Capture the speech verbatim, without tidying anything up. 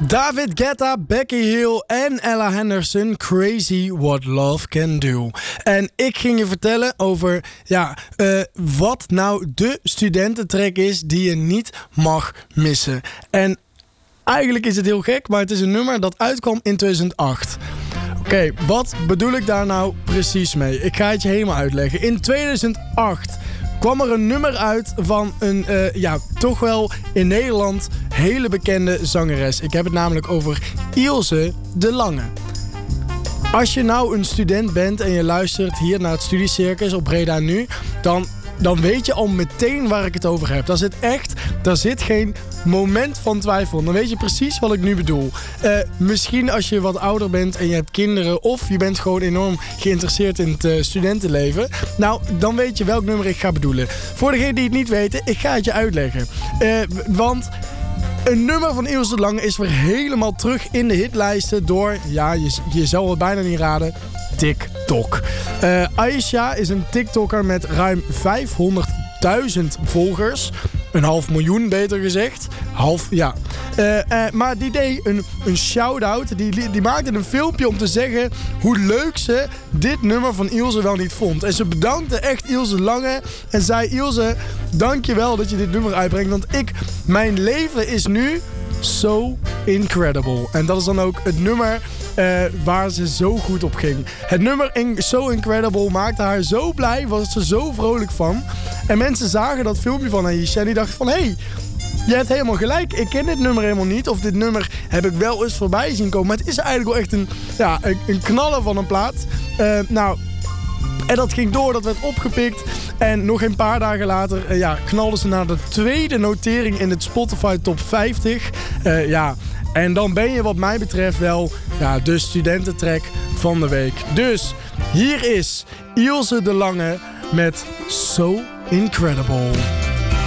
David Guetta, Becky Hill en Ella Henderson, Crazy What Love Can Do. En ik ging je vertellen over ja, uh, wat nou de studententrack is die je niet mag missen. En eigenlijk is het heel gek, maar het is een nummer dat uitkwam in tweeduizend acht. Oké, okay, wat bedoel ik daar nou precies mee? Ik ga het je helemaal uitleggen. In tweeduizend acht kwam er een nummer uit van een, uh, ja, toch wel in Nederland hele bekende zangeres. Ik heb het namelijk over Ilse de Lange. Als je nou een student bent en je luistert hier naar het Studiecircus op Breda Nu, dan, dan weet je al meteen waar ik het over heb. Daar zit echt, daar zit geen moment van twijfel. Dan weet je precies wat ik nu bedoel. Uh, misschien als je wat ouder bent en je hebt kinderen, of je bent gewoon enorm geïnteresseerd in het uh, studentenleven. Nou, dan weet je welk nummer ik ga bedoelen. Voor degenen die het niet weten, ik ga het je uitleggen. Uh, want een nummer van Ilse de Lange is weer helemaal terug in de hitlijsten door, ja, je, je zal het bijna niet raden, TikTok. Uh, Aisha is een TikToker met ruim vijfhonderdduizend volgers. Een half miljoen, beter gezegd. Half, ja. Uh, uh, maar die deed een, een shout-out. Die, die maakte een filmpje om te zeggen hoe leuk ze dit nummer van Ilse wel niet vond. En ze bedankte echt Ilse Lange. En zei: Ilse, dankjewel dat je dit nummer uitbrengt. Want ik, mijn leven is nu so incredible. En dat is dan ook het nummer Uh, waar ze zo goed op ging. Het nummer in So Incredible maakte haar zo blij, was ze zo vrolijk van. En mensen zagen dat filmpje van Aisha en die dachten van: hé, hey, je hebt helemaal gelijk, ik ken dit nummer helemaal niet. Of dit nummer heb ik wel eens voorbij zien komen. Maar het is eigenlijk wel echt een, ja, een, een knaller van een plaat. Uh, nou, en dat ging door, dat werd opgepikt. En nog een paar dagen later uh, ja, knalden ze naar de tweede notering in het Spotify Top vijftig. Uh, ja... En dan ben je wat mij betreft wel ja, de studententrack van de week. Dus hier is Ilse de Lange met So Incredible.